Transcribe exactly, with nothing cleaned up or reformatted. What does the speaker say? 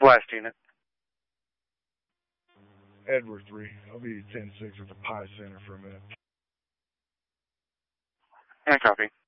West unit. Edward three. I'll be ten six at the Pi Center for a minute. And copy.